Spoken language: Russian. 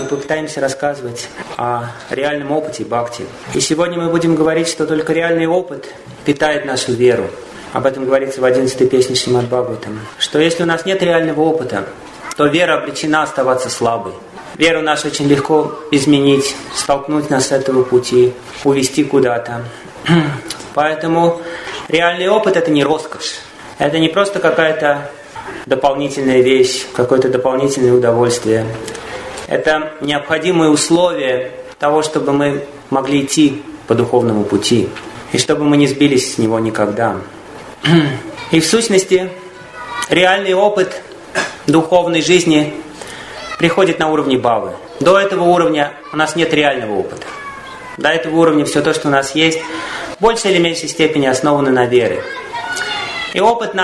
попытаемся рассказывать о реальном опыте бхакти. И сегодня мы будем говорить, что только реальный опыт питает нашу веру. Об этом говорится в 11-й песне Шримад Бхагаватам. Что если у нас нет реального опыта, то вера обречена оставаться слабой. Веру нашу очень легко изменить, столкнуть нас с этого пути, увести куда-то. Поэтому реальный опыт – это не роскошь. Это не просто какая-то дополнительная вещь, какое-то дополнительное удовольствие. Это необходимые условия того, чтобы мы могли идти по духовному пути. И чтобы мы не сбились с него никогда. И в сущности, реальный опыт духовной жизни приходит на уровне бхавы. До этого уровня у нас нет реального опыта. До этого уровня все то, что у нас есть, в большей или меньшей степени основано на вере. И опыт